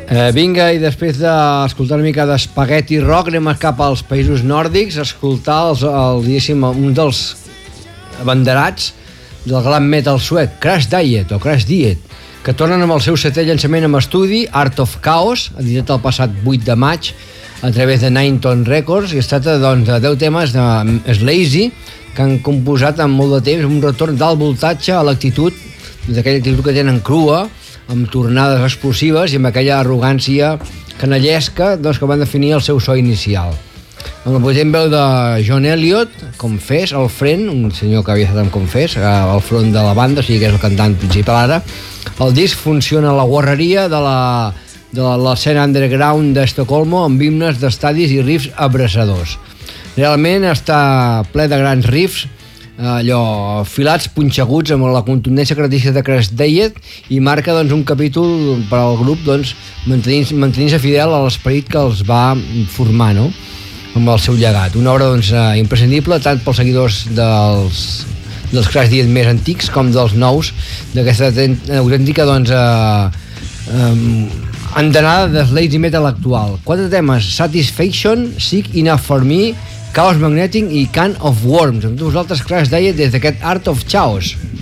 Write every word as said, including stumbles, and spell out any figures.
Eh, vinga, i després d'escoltar una mica d'espagueti rock anem cap als països nòrdics a escoltar els, el, diguéssim, un dels abanderats del glam metal suec, Crash Diet o Crash Diet, que tornen amb el seu setè llançament amb estudi, Art of Chaos, editat el passat vuit de maig a través de Nine Ton Records, i es tracta doncs, de deu temes de Slazy que han composat en molt de temps un retorn d'alt voltatge a l'actitud, d'aquella actitud que tenen crua, amb tornades explosives i amb aquella arrogància canallesca doncs, que van definir el seu so inicial. Amb la potent veu de John Elliott, Confess, al front, un senyor que havia estat amb Confess, al front de la banda, o sigui que és el cantant principal ara. El disc funciona a la guarreria de la de l'escena underground d'Estocolmo amb himnes d'estadis i riffs abraçadors. Realment està ple de grans riffs, allò, filats, punxeguts, amb la contundència característica de Crash Diet, i marca doncs, un capítol per al grup doncs, mantenint-se mantenint fidel a l'esperit que els va formar, no?, amb el seu llegat. Una obra doncs, imprescindible tant pels seguidors dels, dels Crash Diet més antics com dels nous, d'aquesta autèntica doncs, eh, eh, andanada de Slazy Metal actual. Quatre temes: Satisfaction, Sick Enough for Me, Chaos Magnetic i Can of Worms. Amb tots vosaltres, Crash Diet, des d'aquest Art of Chaos.